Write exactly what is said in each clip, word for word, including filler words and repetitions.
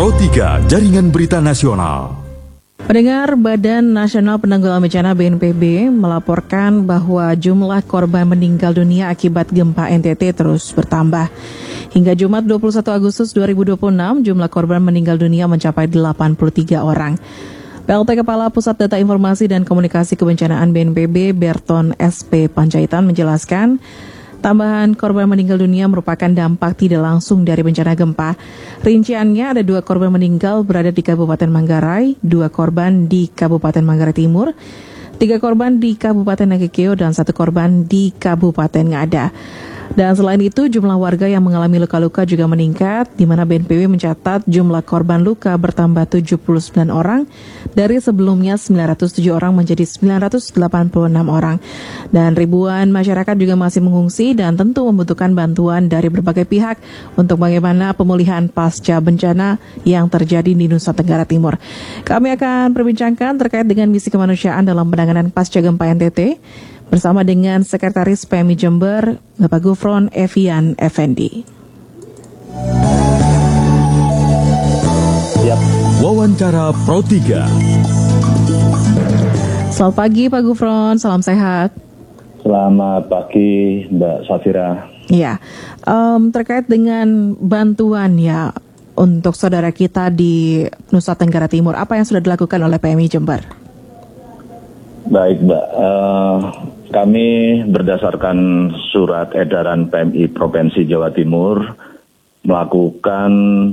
Pro tiga Jaringan Berita Nasional. Pendengar, Badan Nasional Penanggulangan Bencana B N P B melaporkan bahwa jumlah korban meninggal dunia akibat gempa N T T terus bertambah. Hingga Jumat dua puluh satu Agustus dua ribu dua puluh enam, jumlah korban meninggal dunia mencapai delapan puluh tiga orang. P L T Kepala Pusat Data Informasi dan Komunikasi Kebencanaan B N P B, Berton S P Panjaitan menjelaskan, tambahan korban meninggal dunia merupakan dampak tidak langsung dari bencana gempa. Rinciannya ada dua korban meninggal berada di Kabupaten Manggarai, dua korban di Kabupaten Manggarai Timur, tiga korban di Kabupaten Nagekeo, dan satu korban di Kabupaten Ngada. Dan selain itu, jumlah warga yang mengalami luka-luka juga meningkat, di mana B N P B mencatat jumlah korban luka bertambah tujuh puluh sembilan orang, dari sebelumnya sembilan ratus tujuh orang menjadi sembilan ratus delapan puluh enam orang. Dan ribuan masyarakat juga masih mengungsi dan tentu membutuhkan bantuan dari berbagai pihak untuk bagaimana pemulihan pasca bencana yang terjadi di Nusa Tenggara Timur. Kami akan perbincangkan terkait dengan misi kemanusiaan dalam penanganan pasca gempa N T T bersama dengan Sekretaris P M I Jember, Bapak Gufron Evian Effendi. Yep. Wawancara Pro tiga. Selamat pagi Pak Gufron, salam sehat. Selamat pagi Mbak Safira. Ya, um, terkait dengan bantuan ya untuk saudara kita di Nusa Tenggara Timur, apa yang sudah dilakukan oleh P M I Jember? Baik Mbak, uh, kami berdasarkan surat edaran P M I Provinsi Jawa Timur melakukan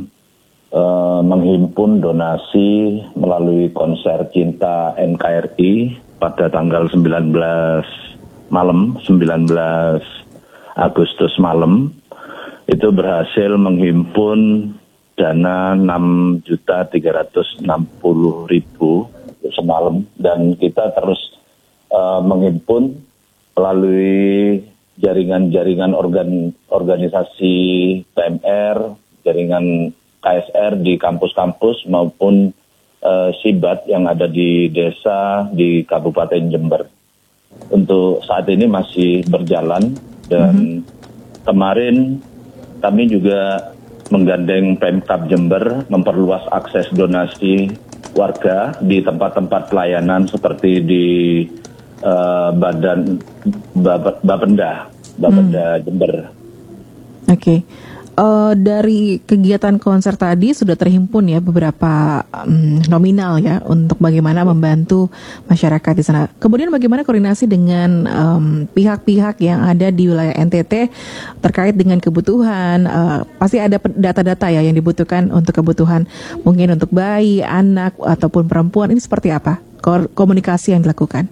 uh, menghimpun donasi melalui konser Cinta N K R I pada tanggal sembilan belas malam, sembilan belas Agustus malam, itu berhasil menghimpun dana enam juta tiga ratus enam puluh ribu semalam, dan kita terus uh, menghimpun melalui jaringan-jaringan organ organisasi P M R, jaringan K S R di kampus-kampus maupun uh, Sibat yang ada di desa di Kabupaten Jember. Untuk saat ini masih berjalan, dan mm-hmm. kemarin kami juga menggandeng Pemkab Jember memperluas akses donasi warga di tempat-tempat pelayanan seperti di uh, Badan Bapenda, Bapenda hmm. Jember. Oke, okay. uh, dari kegiatan konser tadi sudah terhimpun ya beberapa um, nominal ya untuk bagaimana membantu masyarakat di sana. Kemudian bagaimana koordinasi dengan um, pihak-pihak yang ada di wilayah N T T terkait dengan kebutuhan? Uh, pasti ada data-data ya yang dibutuhkan untuk kebutuhan mungkin untuk bayi, anak ataupun perempuan. Ini seperti apa Ko- komunikasi yang dilakukan?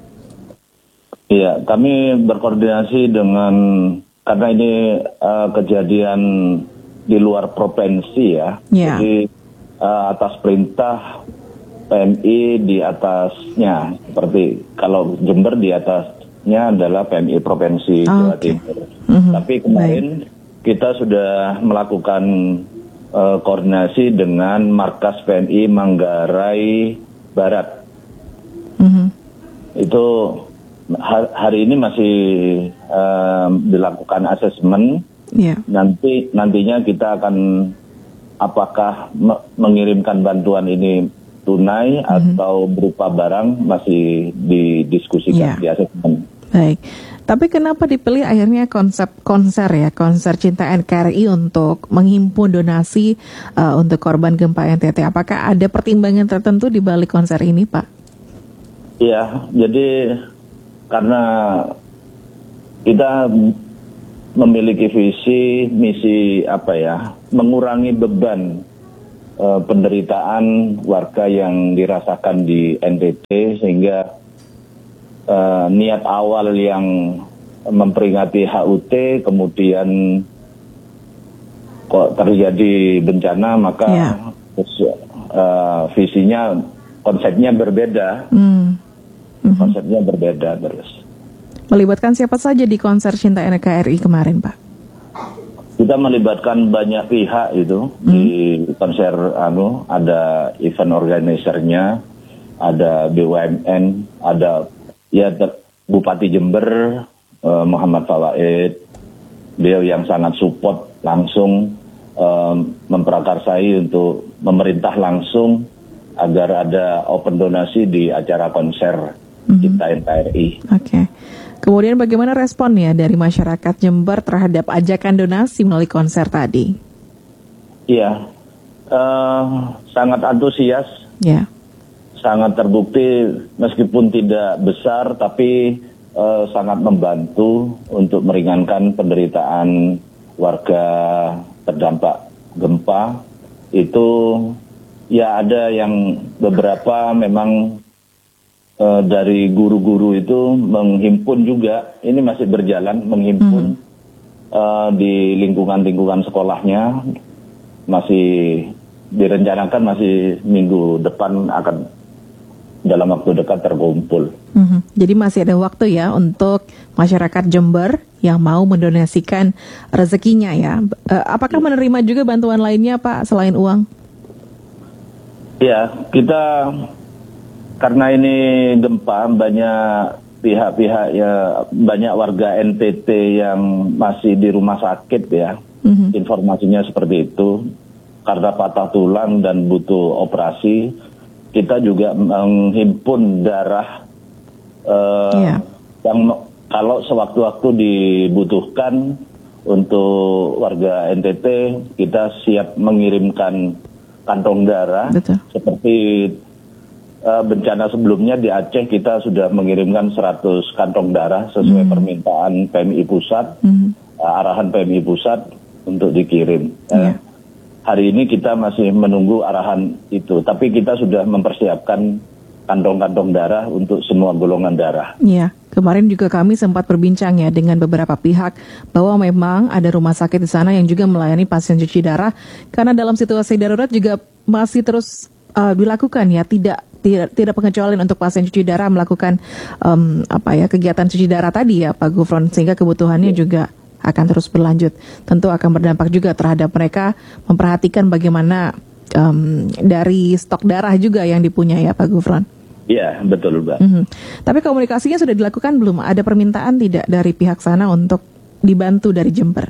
Iya, kami berkoordinasi dengan, karena ini uh, kejadian di luar provinsi ya, yeah. Jadi uh, atas perintah P M I di atasnya, seperti kalau Jember di atasnya adalah P M I Provinsi oh, Jawa okay. Timur. Mm-hmm. Tapi kemarin Baik. kita sudah melakukan uh, koordinasi dengan markas P M I Manggarai Barat. Mm-hmm. Itu hari ini masih uh, dilakukan asesmen. Yeah. Nanti nantinya kita akan apakah me- mengirimkan bantuan ini tunai mm-hmm. atau berupa barang masih didiskusikan yeah. di asesmen. Baik. Tapi kenapa dipilih akhirnya konsep konser ya, konser Cinta N K R I untuk menghimpun donasi uh, untuk korban gempa N T T? Apakah ada pertimbangan tertentu di balik konser ini, Pak? Iya, jadi karena kita memiliki visi, misi apa ya, mengurangi beban e, penderitaan warga yang dirasakan di N T T, sehingga e, niat awal yang memperingati H U T, kemudian kok terjadi bencana, maka yeah. terus, e, visinya, konsepnya berbeda. Mm. Mm-hmm. Konsepnya berbeda terus. Melibatkan siapa saja di konser Cinta N K R I kemarin, Pak? Kita melibatkan banyak pihak itu hmm. di konser anu, ada event organisernya, ada B U M N, ada ya Bupati Jember eh, Muhammad Fawaid, beliau yang sangat support langsung eh, memprakarsai untuk memerintah langsung agar ada open donasi di acara konser mm-hmm. Cipta N K R I. Oke. Okay. Kemudian bagaimana responnya dari masyarakat Jember terhadap ajakan donasi melalui konser tadi? Iya, uh, sangat antusias. Ya. Yeah. Sangat terbukti meskipun tidak besar tapi uh, sangat membantu untuk meringankan penderitaan warga terdampak gempa. Itu ya ada yang beberapa memang uh, dari guru-guru itu menghimpun juga, ini masih berjalan menghimpun mm-hmm. uh, di lingkungan-lingkungan sekolahnya, masih direncanakan masih minggu depan akan dalam waktu dekat terkumpul. Mm-hmm. Jadi masih ada waktu ya untuk masyarakat Jember yang mau mendonasikan rezekinya ya. Uh, apakah menerima juga bantuan lainnya Pak selain uang? Ya, kita karena ini gempa banyak pihak-pihak ya, banyak warga N T T yang masih di rumah sakit ya. Mm-hmm. Informasinya seperti itu. Karena patah tulang dan butuh operasi, kita juga menghimpun darah uh, yeah. yang kalau sewaktu-waktu dibutuhkan untuk warga N T T, kita siap mengirimkan kantong darah. Betul. Seperti uh, bencana sebelumnya di Aceh, kita sudah mengirimkan seratus kantong darah sesuai mm. permintaan P M I Pusat, mm. uh, arahan P M I Pusat untuk dikirim. Yeah. Uh, Hari ini kita masih menunggu arahan itu, tapi kita sudah mempersiapkan kantong-kantong darah untuk semua golongan darah. Iya, kemarin juga kami sempat berbincang ya dengan beberapa pihak bahwa memang ada rumah sakit di sana yang juga melayani pasien cuci darah, karena dalam situasi darurat juga masih terus uh, dilakukan ya, tidak tidak tidak pengecualian untuk pasien cuci darah melakukan um, apa ya kegiatan cuci darah tadi ya Pak Gufron, sehingga kebutuhannya ya. juga akan terus berlanjut. Tentu akan berdampak juga terhadap mereka memperhatikan bagaimana um, dari stok darah juga yang dipunyai ya Pak Gufron. Iya, betul Mbak. Mm-hmm. Tapi komunikasinya sudah dilakukan belum? Ada permintaan tidak dari pihak sana untuk dibantu dari Jember?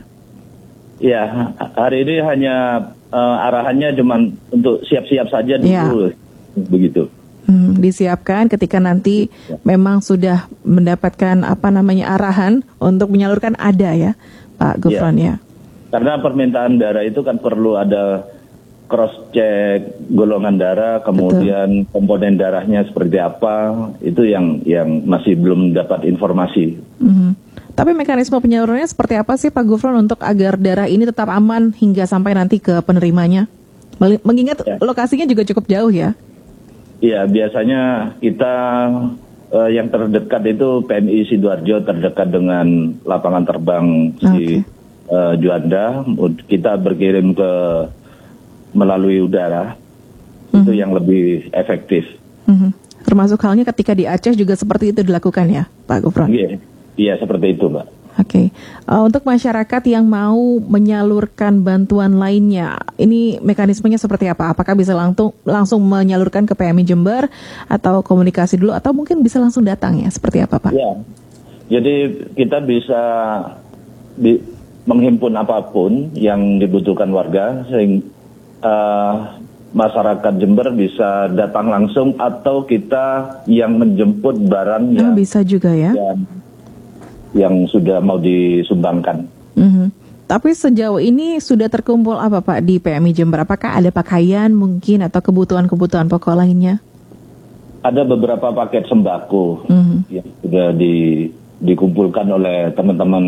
Iya, hari ini hanya uh, arahannya cuma untuk siap-siap saja dulu, ya. Begitu. Hmm, disiapkan ketika nanti ya. memang sudah mendapatkan apa namanya arahan untuk menyalurkan ada ya Pak Gufron ya. ya. Karena permintaan darah itu kan perlu ada cross check golongan darah, kemudian Betul. komponen darahnya seperti apa, itu yang yang masih belum dapat informasi. Mm-hmm. Tapi mekanisme penyalurannya seperti apa sih Pak Gufron untuk agar darah ini tetap aman hingga sampai nanti ke penerimanya? Mengingat ya. lokasinya juga cukup jauh ya. Iya, biasanya kita uh, yang terdekat itu P M I Sidoarjo, terdekat dengan lapangan terbang okay. si uh, Juanda. Kita berkirim ke melalui udara, mm-hmm. itu yang lebih efektif. Mm-hmm. Termasuk halnya ketika di Aceh juga seperti itu dilakukan ya, Pak Gufron? Iya, iya seperti itu, Mbak. Oke, okay. uh, untuk masyarakat yang mau menyalurkan bantuan lainnya, ini mekanismenya seperti apa? Apakah bisa langsung langsung menyalurkan ke P M I Jember atau komunikasi dulu, atau mungkin bisa langsung datang ya? Seperti apa, Pak? Ya, jadi kita bisa di, menghimpun apapun yang dibutuhkan warga, sehingga uh, masyarakat Jember bisa datang langsung atau kita yang menjemput barang yang oh, bisa juga ya. Yang, yang sudah mau disumbangkan. Mm-hmm. Tapi sejauh ini sudah terkumpul apa Pak di P M I Jember? Apakah ada pakaian mungkin atau kebutuhan-kebutuhan pokok lainnya? Ada beberapa paket sembako mm-hmm. yang sudah di, dikumpulkan oleh teman-teman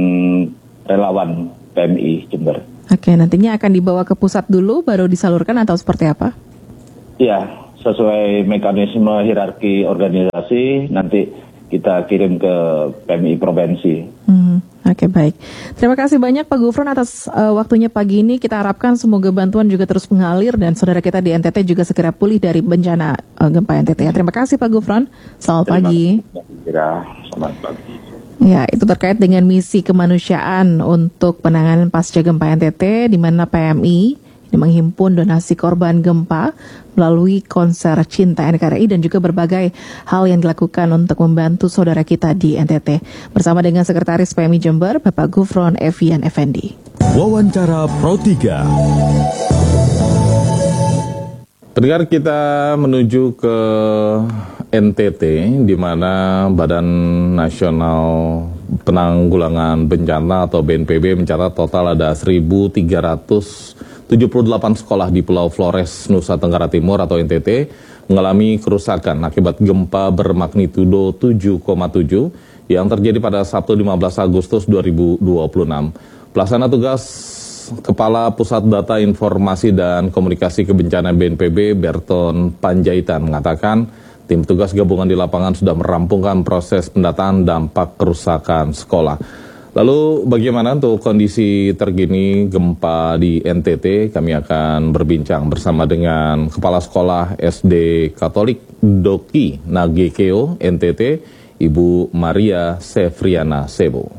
relawan P M I Jember. Oke, nantinya akan dibawa ke pusat dulu baru disalurkan atau seperti apa? Iya, sesuai mekanisme hierarki organisasi nanti kita kirim ke P M I provinsi. Hmm, Oke, okay, baik. Terima kasih banyak Pak Gufron atas uh, waktunya pagi ini. Kita harapkan semoga bantuan juga terus mengalir dan saudara kita di N T T juga segera pulih dari bencana uh, gempa N T T. Terima kasih Pak Gufron. Selamat Terima pagi. Selamat pagi. Ya, itu terkait dengan misi kemanusiaan untuk penanganan pasca gempa N T T, di mana P M I ini menghimpun donasi korban gempa melalui konser Cinta N K R I dan juga berbagai hal yang dilakukan untuk membantu saudara kita di N T T. Bersama dengan Sekretaris P M I Jember, Bapak Gufron Evian Effendi. Wawancara Pro tiga. Pendengar, kita menuju ke N T T, di mana Badan Nasional Penanggulangan Bencana atau B N P B mencatat total ada seribu tiga ratus tujuh puluh delapan sekolah di Pulau Flores, Nusa Tenggara Timur atau N T T mengalami kerusakan akibat gempa bermagnitudo tujuh koma tujuh yang terjadi pada Sabtu lima belas Agustus dua ribu dua puluh enam. Pelaksana tugas Kepala Pusat Data Informasi dan Komunikasi Kebencanaan B N P B, Berton Panjaitan, mengatakan tim tugas gabungan di lapangan sudah merampungkan proses pendataan dampak kerusakan sekolah. Lalu bagaimana untuk kondisi terkini gempa di N T T? Kami akan berbincang bersama dengan Kepala Sekolah S D Katolik Doki Nagekeo N T T, Ibu Maria Sefriana Sebo.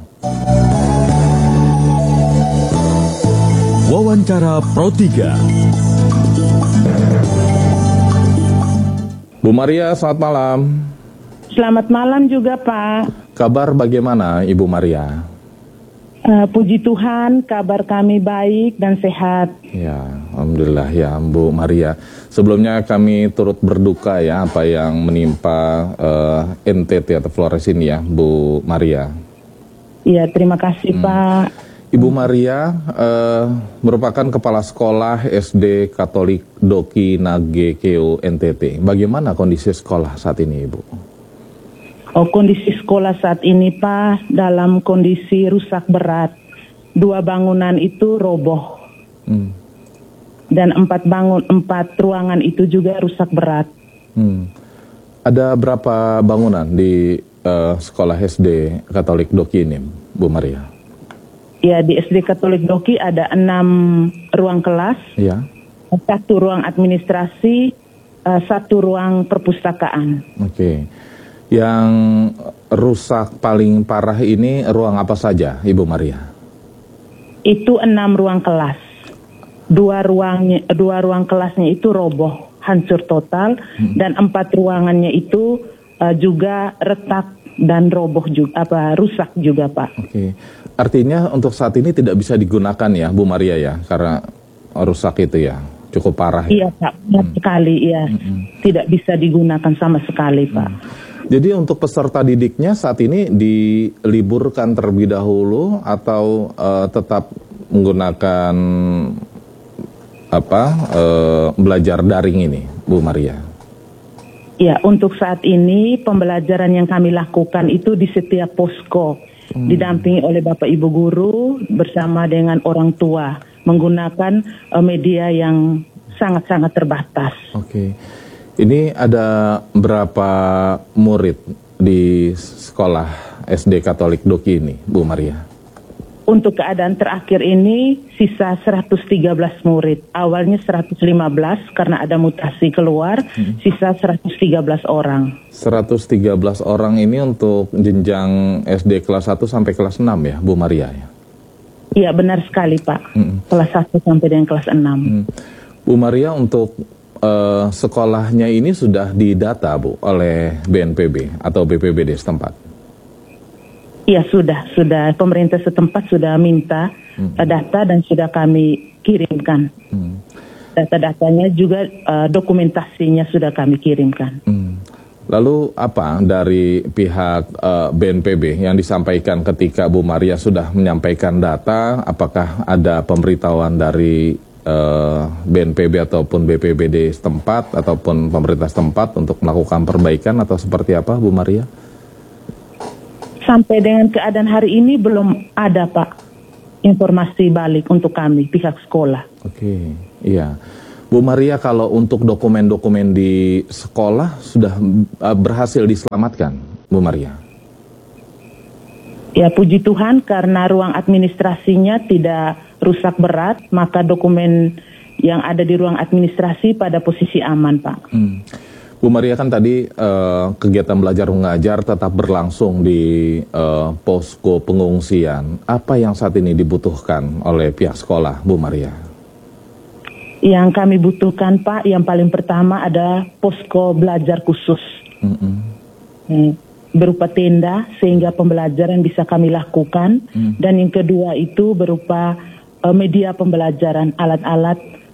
Wawancara Pro tiga. Bu Maria, selamat malam. Selamat malam juga, Pak. Kabar bagaimana, Ibu Maria? Uh, puji Tuhan, kabar kami baik dan sehat. Ya, alhamdulillah ya, Bu Maria. Sebelumnya kami turut berduka ya apa yang menimpa uh, N T T atau Flores ini ya, Bu Maria. Iya, terima kasih, hmm. Pak. Ibu Maria uh, merupakan Kepala Sekolah S D Katolik Doki Nagekeo N T T. Bagaimana kondisi sekolah saat ini, Ibu? Oh, kondisi sekolah saat ini, Pak, dalam kondisi rusak berat. Dua bangunan itu roboh. Hmm. Dan empat bangun, empat ruangan itu juga rusak berat. Hmm. Ada berapa bangunan di uh, sekolah S D Katolik Doki ini, Bu Maria? Ya, di S D Katolik Doki ada enam ruang kelas, ya. Satu ruang administrasi, uh, satu ruang perpustakaan. Oke, yang rusak paling parah ini ruang apa saja, Ibu Maria? Itu enam ruang kelas. Dua ruangnya, dua ruang kelasnya itu roboh, hancur total, hmm. dan empat ruangannya itu uh, juga retak dan roboh juga, apa rusak juga, Pak. Oke. Artinya untuk saat ini tidak bisa digunakan ya, Bu Maria ya, karena rusak itu ya, cukup parah. Iya, Pak, benar hmm. sekali ya, hmm. tidak bisa digunakan sama sekali, Pak. Hmm. Jadi untuk peserta didiknya saat ini diliburkan terlebih dahulu atau uh, tetap menggunakan apa uh, belajar daring ini, Bu Maria? Ya, untuk saat ini pembelajaran yang kami lakukan itu di setiap posko. Hmm. Didampingi oleh Bapak Ibu Guru bersama dengan orang tua menggunakan uh, media yang sangat-sangat terbatas. Oke, ini ada berapa murid di sekolah S D Katolik Doki ini, Bu Maria? Untuk keadaan terakhir ini sisa seratus tiga belas murid. Awalnya seratus lima belas karena ada mutasi keluar, hmm. sisa seratus tiga belas orang. seratus tiga belas orang ini untuk jenjang S D kelas satu sampai kelas enam ya, Bu Maria ya? Iya, benar sekali, Pak. Hmm. Kelas satu sampai dengan kelas enam. Hmm. Bu Maria, untuk uh, sekolahnya ini sudah didata, Bu, oleh B N P B atau B P B D setempat? Iya, sudah, sudah. Pemerintah setempat sudah minta hmm. data dan sudah kami kirimkan. Hmm. Data-datanya juga uh, dokumentasinya sudah kami kirimkan. Hmm. Lalu apa dari pihak uh, B N P B yang disampaikan ketika Bu Maria sudah menyampaikan data? Apakah ada pemberitahuan dari uh, B N P B ataupun B P B D setempat ataupun pemerintah setempat untuk melakukan perbaikan atau seperti apa, Bu Maria? Sampai dengan keadaan hari ini belum ada, Pak, informasi balik untuk kami, pihak sekolah. Oke, iya. Bu Maria, kalau untuk dokumen-dokumen di sekolah sudah uh, berhasil diselamatkan, Bu Maria? Ya, puji Tuhan, karena ruang administrasinya tidak rusak berat, maka dokumen yang ada di ruang administrasi pada posisi aman, Pak. Hmm. Bu Maria, kan tadi uh, kegiatan belajar mengajar tetap berlangsung di uh, posko pengungsian. Apa yang saat ini dibutuhkan oleh pihak sekolah, Bu Maria? Yang kami butuhkan, Pak, yang paling pertama ada posko belajar khusus. Mm-hmm. Berupa tenda sehingga pembelajaran bisa kami lakukan. Mm. Dan yang kedua itu berupa uh, media pembelajaran, alat-alat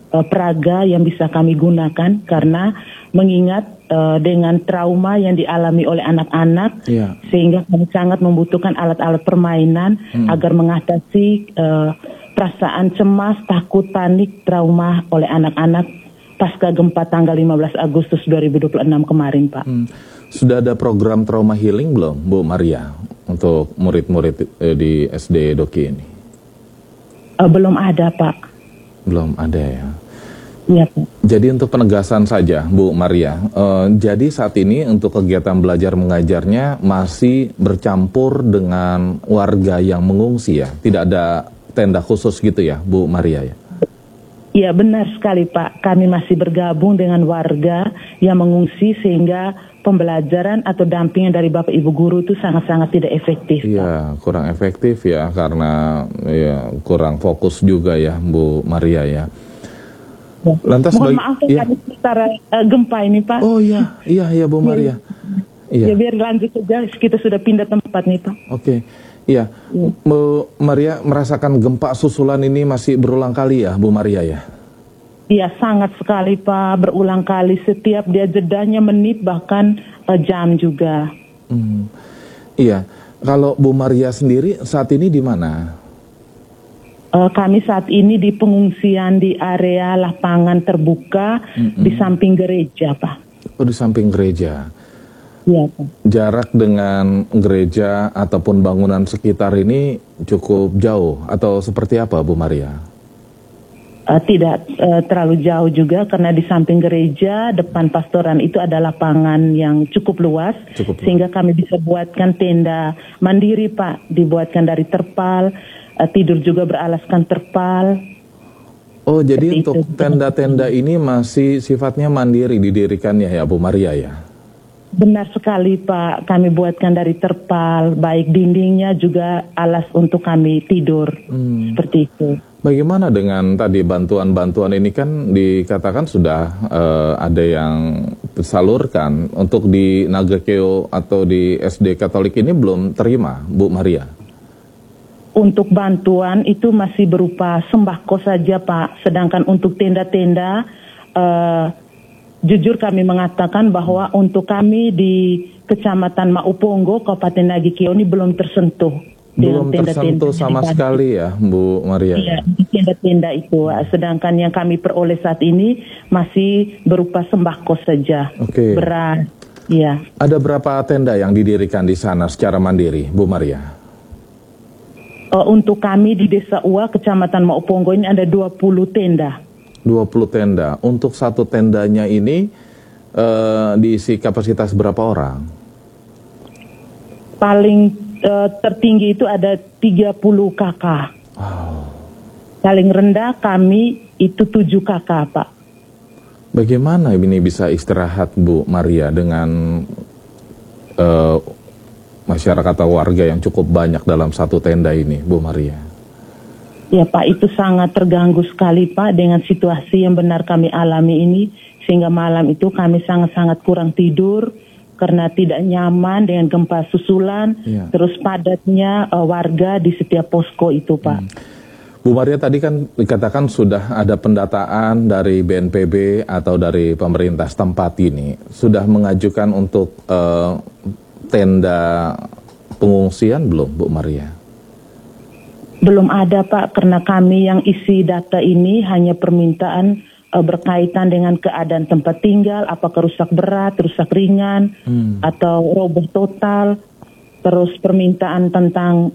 uh, peraga yang bisa kami gunakan karena mengingat uh, dengan trauma yang dialami oleh anak-anak, Iya. sehingga kami sangat membutuhkan alat-alat permainan Hmm. agar mengatasi uh, perasaan cemas, takut, panik, trauma oleh anak-anak pasca gempa tanggal lima belas Agustus dua ribu dua puluh enam kemarin, Pak. Hmm. Sudah ada program trauma healing belum, Bu Maria, untuk murid-murid eh, di S D Doki ini? Uh, belum ada, Pak. Belum ada ya. Iya, Pak. Jadi untuk penegasan saja, Bu Maria, eh, jadi saat ini untuk kegiatan belajar mengajarnya masih bercampur dengan warga yang mengungsi ya? Tidak ada tenda khusus gitu ya, Bu Maria ya? Iya, benar sekali, Pak. Kami masih bergabung dengan warga yang mengungsi sehingga pembelajaran atau dampingan dari Bapak Ibu guru itu sangat-sangat tidak efektif, Pak. Iya, kurang efektif ya karena ya kurang fokus juga ya, Bu Maria ya. Ya. Lantas Mohon bagi- maaf iya. kami secara uh, gempa ini, Pak. Oh iya, iya iya Bu Maria. Ya Iya. biar lanjut saja, kita sudah pindah tempat nih, Pak. Oke. Iya. Bu Maria merasakan gempa susulan ini masih berulang kali ya, Bu Maria ya? Iya, sangat sekali, Pak. Berulang kali, setiap dia jedanya menit bahkan uh, jam juga. Hmm. Iya. Kalau Bu Maria sendiri saat ini di mana? Uh, kami saat ini di pengungsian di area lapangan terbuka di samping gereja, Pak. Oh, di samping gereja. Iya, Pak. Jarak dengan gereja ataupun bangunan sekitar ini cukup jauh atau seperti apa, Bu Maria? Uh, tidak uh, terlalu jauh juga karena di samping gereja depan pastoran itu ada lapangan yang cukup luas, Cukup luas. sehingga kami bisa buatkan tenda mandiri, Pak, dibuatkan dari terpal, uh, tidur juga beralaskan terpal. Oh, jadi Seperti untuk itu. tenda-tenda ini masih sifatnya mandiri didirikannya ya, Bu Maria ya? Benar sekali, Pak, kami buatkan dari terpal, baik dindingnya juga alas untuk kami tidur, Hmm. seperti itu. Bagaimana dengan tadi bantuan-bantuan ini kan dikatakan sudah eh, ada yang tersalurkan untuk di Nagakeo atau di S D Katolik ini belum terima, Bu Maria? Untuk bantuan itu masih berupa sembako saja, Pak. Sedangkan untuk tenda-tenda, eh, jujur kami mengatakan bahwa untuk kami di Kecamatan Maupongo, Kabupaten Nagakeo ini belum tersentuh. Belum dengan tersentuh tenda-tenda sama yang dibantu. sekali ya, Bu Maria? Iya, di tenda-tenda itu. Sedangkan yang kami peroleh saat ini masih berupa sembako saja. Oke. Beras, iya. Ada berapa tenda yang didirikan di sana secara mandiri, Bu Maria? Uh, untuk kami di Desa Ua, Kecamatan Maupongo ini ada dua puluh tenda. dua puluh tenda. Untuk satu tendanya ini eh, diisi kapasitas berapa orang? Paling uh, tertinggi itu ada tiga puluh kakak. Wow. Paling rendah kami itu tujuh kakak, Pak. Bagaimana ini bisa istirahat, Bu Maria, dengan eh, masyarakat atau warga yang cukup banyak dalam satu tenda ini, Bu Maria? Ya, Pak, itu sangat terganggu sekali, Pak, dengan situasi yang benar kami alami ini. Sehingga malam itu kami sangat-sangat kurang tidur karena tidak nyaman dengan gempa susulan, Iya. terus padatnya uh, warga di setiap posko itu, Pak. Hmm. Bu Maria, tadi kan dikatakan sudah ada pendataan dari B N P B atau dari pemerintah setempat ini. Sudah mengajukan untuk eh, tenda pengungsian belum, Bu Maria? Belum ada, Pak, karena kami yang isi data ini hanya permintaan uh, berkaitan dengan keadaan tempat tinggal, apakah rusak berat, rusak ringan, Hmm. atau roboh total, terus permintaan tentang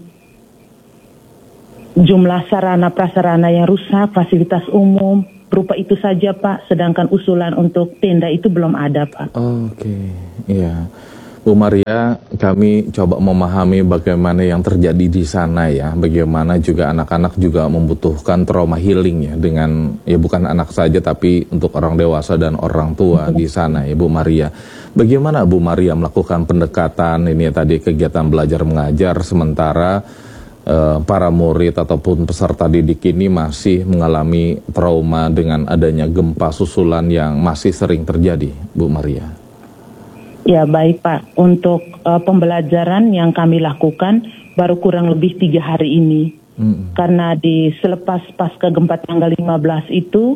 jumlah sarana prasarana yang rusak, fasilitas umum, berupa itu saja, Pak. Sedangkan usulan untuk tenda itu belum ada, Pak. Oke, iya. Bu Maria, kami coba memahami bagaimana yang terjadi di sana ya, bagaimana juga anak-anak juga membutuhkan trauma healing ya, dengan ya bukan anak saja tapi untuk orang dewasa dan orang tua di sana ya, Bu Maria. Bagaimana Bu Maria melakukan pendekatan ini tadi kegiatan belajar mengajar sementara eh, para murid ataupun peserta didik ini masih mengalami trauma dengan adanya gempa susulan yang masih sering terjadi, Bu Maria? Ya, baik, Pak. Untuk uh, pembelajaran yang kami lakukan baru kurang lebih tiga hari ini. Mm-mm. Karena di selepas pasca gempa tanggal lima belas itu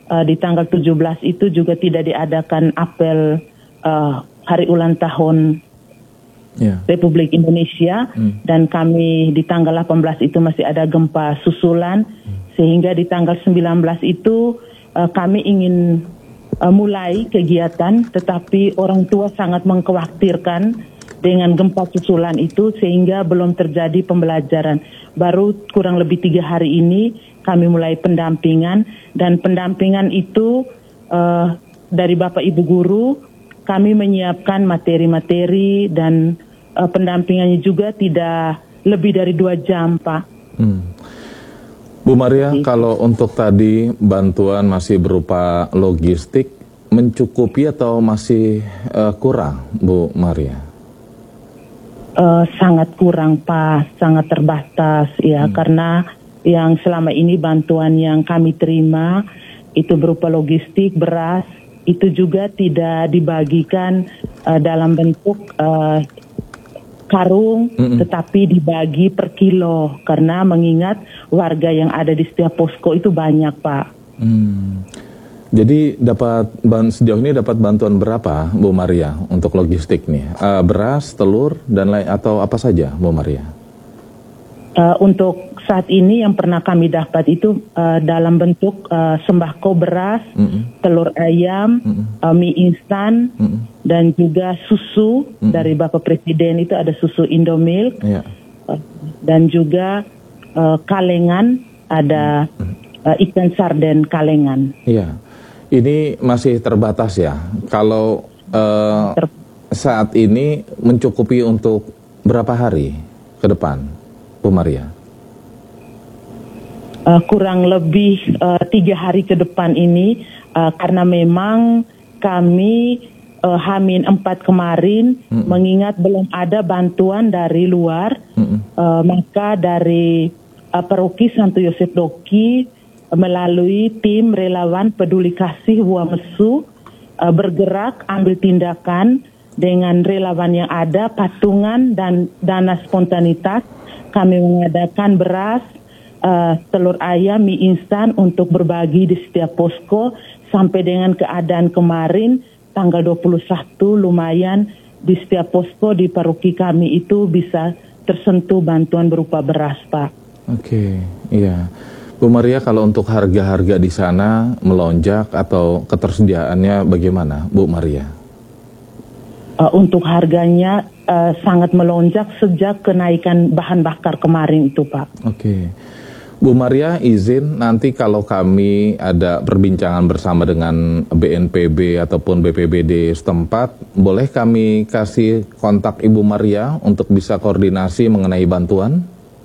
uh, di tanggal tujuh belas itu juga tidak diadakan apel uh, hari ulang tahun yeah. Republik Indonesia, hmm. dan kami di tanggal delapan belas itu masih ada gempa susulan, hmm. sehingga di tanggal sembilan belas itu uh, kami ingin uh, mulai kegiatan, tetapi orang tua sangat mengkhawatirkan dengan gempa susulan itu sehingga belum terjadi pembelajaran. Baru kurang lebih tiga hari ini kami mulai pendampingan, dan pendampingan itu uh, dari Bapak Ibu Guru kami menyiapkan materi-materi, dan uh, pendampingannya juga tidak lebih dari dua jam, Pak. Hmm. Bu Maria, Jadi, kalau untuk tadi bantuan masih berupa logistik, mencukupi atau masih uh, kurang, Bu Maria? Uh, sangat kurang, Pak, sangat terbatas ya, hmm. karena yang selama ini bantuan yang kami terima itu berupa logistik, beras, itu juga tidak dibagikan uh, dalam bentuk uh, karung, hmm. tetapi dibagi per kilo, karena mengingat warga yang ada di setiap posko itu banyak, Pak. Hmm. Jadi dapat sejauh ini dapat bantuan berapa, Bu Maria, untuk logistik nih? Uh, beras, telur, dan lain atau apa saja, Bu Maria? Uh, untuk saat ini yang pernah kami dapat itu uh, dalam bentuk uh, sembako beras, mm-hmm. telur ayam, mm-hmm. uh, mie instan, mm-hmm. dan juga susu mm-hmm. dari Bapak Presiden itu ada susu Indomilk, yeah. uh, dan juga uh, kalengan ada mm-hmm. uh, ikan sarden kalengan. Iya. Yeah. Ini masih terbatas ya. Kalau uh, Ter- saat ini mencukupi untuk berapa hari ke depan, Bu Maria? Uh, kurang lebih uh, tiga hari ke depan ini, uh, karena memang kami uh, Hamin empat kemarin, mm-mm. mengingat belum ada bantuan dari luar, uh, maka dari uh, Paroki Santo Yosef Doki melalui tim relawan peduli kasih Wamesu uh, bergerak ambil tindakan dengan relawan yang ada, patungan dan dana spontanitas. Kami mengadakan beras, uh, telur ayam, mie instan untuk berbagi di setiap posko, sampai dengan keadaan kemarin tanggal dua puluh satu lumayan di setiap posko di paroki kami itu bisa tersentuh bantuan berupa beras, Pak. Oke, iya. Bu Maria, kalau untuk harga-harga di sana melonjak atau ketersediaannya bagaimana, Bu Maria? Uh, untuk harganya uh, sangat melonjak sejak kenaikan bahan bakar kemarin itu, Pak. Oke. Bu Maria, izin nanti kalau kami ada perbincangan bersama dengan B N P B ataupun B P B D setempat, boleh kami kasih kontak Ibu Maria untuk bisa koordinasi mengenai bantuan?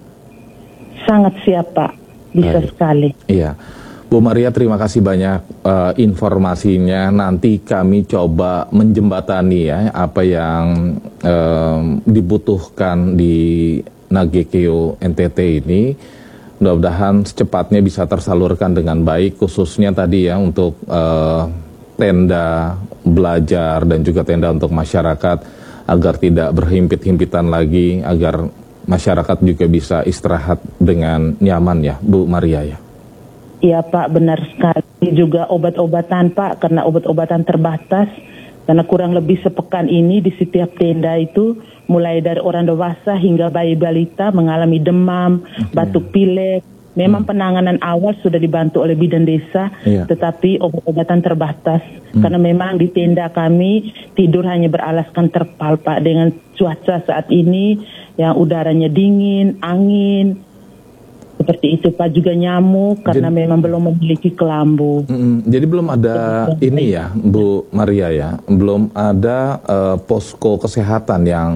Sangat siap, Pak. Bisa Baik. sekali. Iya, Bu Maria, terima kasih banyak uh, informasinya. Nanti kami coba menjembatani ya apa yang uh, dibutuhkan di Nagekeo N T T ini. Mudah-mudahan secepatnya bisa tersalurkan dengan baik, khususnya tadi ya untuk uh, tenda belajar dan juga tenda untuk masyarakat agar tidak berhimpit-himpitan lagi, agar masyarakat juga bisa istirahat dengan nyaman ya, Bu Maria ya. Iya, Pak, benar sekali. Juga obat-obatan, Pak, karena obat-obatan terbatas, karena kurang lebih sepekan ini di setiap tenda itu mulai dari orang dewasa hingga bayi balita mengalami demam, okay. batuk pilek. Memang hmm. penanganan awal sudah dibantu oleh bidan desa, iya. tetapi obat-obatan terbatas. Hmm. Karena memang di tenda kami tidur hanya beralaskan terpal, Pak, dengan cuaca saat ini yang udaranya dingin, angin, seperti itu, Pak, juga nyamuk karena jadi, memang belum memiliki kelambu. Mm, jadi belum ada jadi, ini ya, Bu Maria ya, belum ada uh, posko kesehatan yang